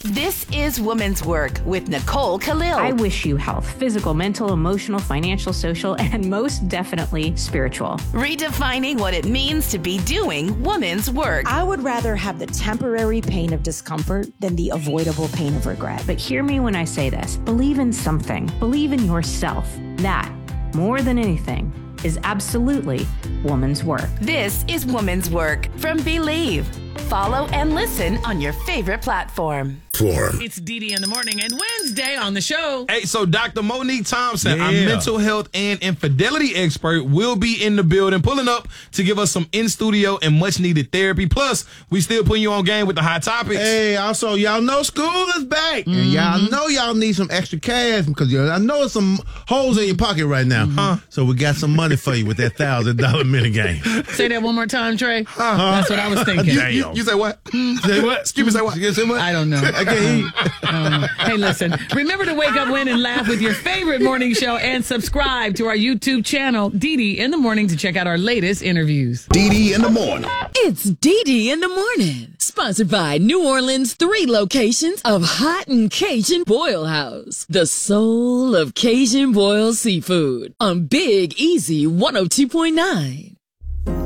This is Women's Work with Nicole Khalil. I wish you health, physical, mental, emotional, financial, social, and most definitely spiritual. Redefining what it means to be doing women's work. I would rather have the temporary pain of discomfort than the avoidable pain of regret. But hear me when I say this. Believe in something. Believe in yourself. That, more than anything, is absolutely woman's work. This is Women's Work from Believe. Follow and listen on your favorite platform. It's DD in the morning and Wednesday on the show. Hey, so Dr. Monique Thompson, our mental health and infidelity expert, will be in the building, pulling up to give us some in-studio and much-needed therapy. Plus, we still putting you on game with the hot topics. Hey, also, y'all know school is back. And y'all know y'all need some extra cash because I know there's some holes in your pocket right now. So we got some money for you with that $1,000 mini game. Say that one more time, Trey. That's what I was thinking. You say what? Say what? Excuse me, say what? You say what? I don't know. Hey, listen. Remember to wake up, win, and laugh with your favorite morning show and subscribe to our YouTube channel, DD in the Morning, to check out our latest interviews. DD in the Morning. It's DD in the Morning. Sponsored by New Orleans' 3 locations of Hot and Cajun Boil House. The soul of Cajun boiled seafood on Big Easy 102.9.